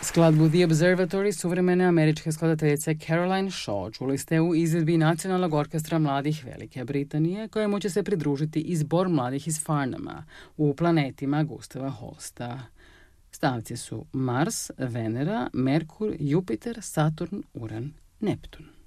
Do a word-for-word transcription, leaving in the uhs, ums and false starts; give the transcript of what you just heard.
Skladbu The Observatory suvremene američke skladateljice Caroline Shaw čuli ste u izvedbi Nacionalnog orkestra mladih Velike Britanije, kojemu će se pridružiti i zbor mladih iz Farnhama u Planetima Gustava Holsta. Stavci su Mars, Venera, Merkur, Jupiter, Saturn, Uran, Neptun.